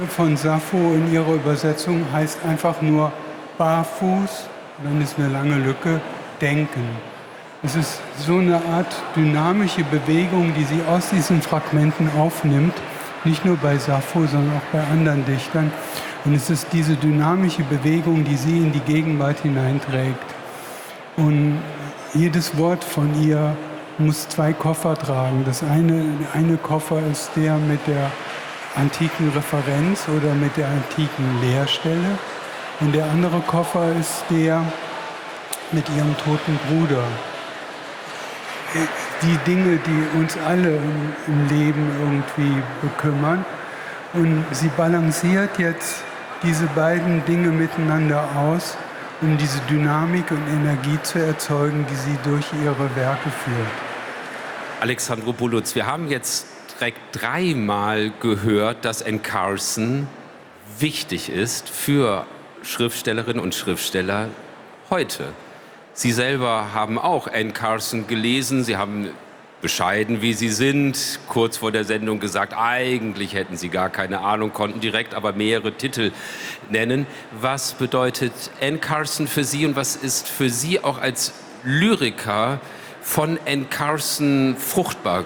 von Sappho in ihrer Übersetzung heißt einfach nur barfuß, dann ist eine lange Lücke, denken. Es ist so eine Art dynamische Bewegung, die sie aus diesen Fragmenten aufnimmt, nicht nur bei Sappho, sondern auch bei anderen Dichtern. Und es ist diese dynamische Bewegung, die sie in die Gegenwart hineinträgt. Und jedes Wort von ihr muss zwei Koffer tragen. Der eine Koffer ist der mit der antiken Referenz oder mit der antiken Leerstelle. Und der andere Koffer ist der mit ihrem toten Bruder. Die Dinge, die uns alle im Leben irgendwie bekümmern. Und sie balanciert jetzt diese beiden Dinge miteinander aus, um diese Dynamik und Energie zu erzeugen, die sie durch ihre Werke führt. Alexandru Buluț, wir haben jetzt direkt dreimal gehört, dass Anne Carson wichtig ist für Schriftstellerinnen und Schriftsteller heute. Sie selber haben auch Anne Carson gelesen. Sie haben, bescheiden wie Sie sind, kurz vor der Sendung gesagt, eigentlich hätten Sie gar keine Ahnung, konnten direkt aber mehrere Titel nennen. Was bedeutet Anne Carson für Sie und was ist für Sie auch als Lyriker von Anne Carson fruchtbar?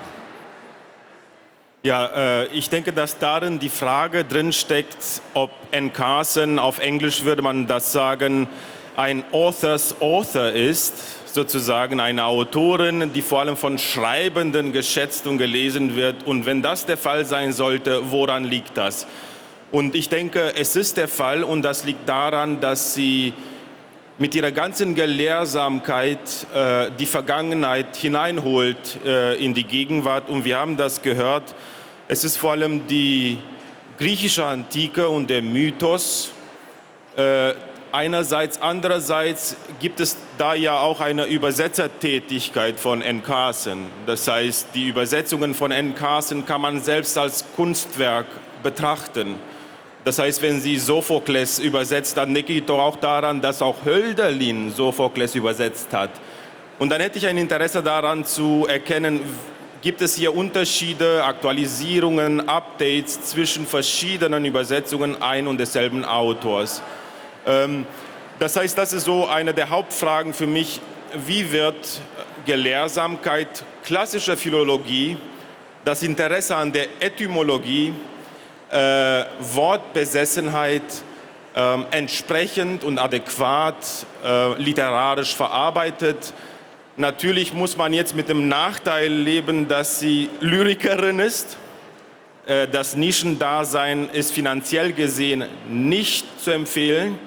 Ja, ich denke, dass darin die Frage drin steckt, ob Anne Carson, auf Englisch würde man das sagen, ein Author's Author ist, sozusagen eine Autorin, die vor allem von Schreibenden geschätzt und gelesen wird. Und wenn das der Fall sein sollte, woran liegt das? Und ich denke, es ist der Fall und das liegt daran, dass sie mit ihrer ganzen Gelehrsamkeit die Vergangenheit hineinholt in die Gegenwart. Und wir haben das gehört, es ist vor allem die griechische Antike und der Mythos, einerseits, andererseits gibt es da ja auch eine Übersetzertätigkeit von Anne Carson. Das heißt, die Übersetzungen von Anne Carson kann man selbst als Kunstwerk betrachten. Das heißt, wenn sie Sophokles übersetzt, dann denke ich doch auch daran, dass auch Hölderlin Sophokles übersetzt hat. Und dann hätte ich ein Interesse daran zu erkennen, gibt es hier Unterschiede, Aktualisierungen, Updates zwischen verschiedenen Übersetzungen ein und desselben Autors. Das heißt, das ist so eine der Hauptfragen für mich. Wie wird Gelehrsamkeit, klassische Philologie, das Interesse an der Etymologie, Wortbesessenheit entsprechend und adäquat literarisch verarbeitet? Natürlich muss man jetzt mit dem Nachteil leben, dass sie Lyrikerin ist. Das Nischendasein ist finanziell gesehen nicht zu empfehlen.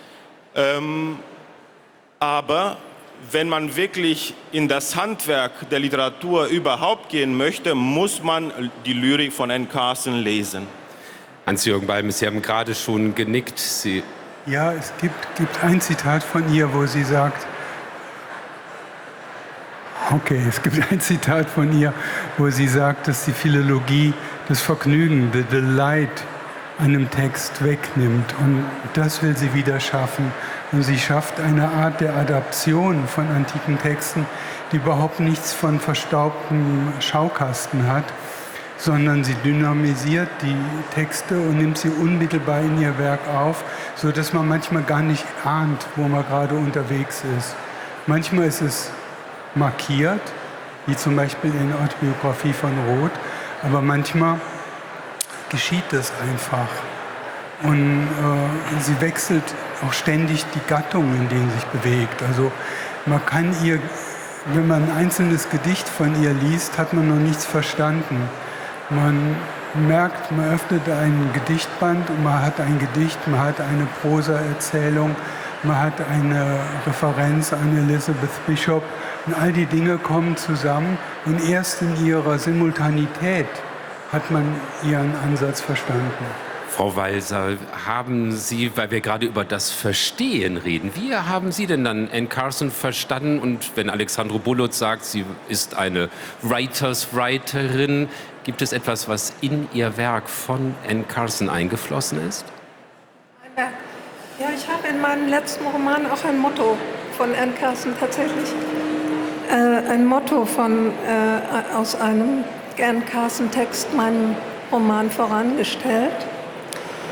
Aber wenn man wirklich in das Handwerk der Literatur überhaupt gehen möchte, muss man die Lyrik von Anne Carson lesen. Hans-Jürgen Balmes, Sie haben gerade schon genickt. Ja, es gibt ein Zitat von ihr, wo sie sagt, dass die Philologie das Vergnügen, the delight an einem Text wegnimmt. Und das will sie wieder schaffen. Und sie schafft eine Art der Adaption von antiken Texten, die überhaupt nichts von verstaubtem Schaukasten hat, sondern sie dynamisiert die Texte und nimmt sie unmittelbar in ihr Werk auf, sodass man manchmal gar nicht ahnt, wo man gerade unterwegs ist. Manchmal ist es markiert, wie zum Beispiel in der Autobiografie von Roth, aber manchmal geschieht das einfach. Und sie wechselt auch ständig die Gattungen, in denen sie sich bewegt. Also man kann ihr, wenn man ein einzelnes Gedicht von ihr liest, hat man noch nichts verstanden. Man merkt, man öffnet einen Gedichtband und man hat ein Gedicht, man hat eine Prosaerzählung, man hat eine Referenz an Elizabeth Bishop und all die Dinge kommen zusammen und erst in ihrer Simultanität hat man ihren Ansatz verstanden. Frau Walser, haben Sie, weil wir gerade über das Verstehen reden, wie haben Sie denn dann Anne Carson verstanden? Und wenn Alexandru Buluț sagt, sie ist eine Writerin, gibt es etwas, was in Ihr Werk von Anne Carson eingeflossen ist? Ja, ich habe in meinem letzten Roman auch ein Motto von Anne Carson tatsächlich. Ein Motto aus einem Anne Carson-Text meinem Roman vorangestellt.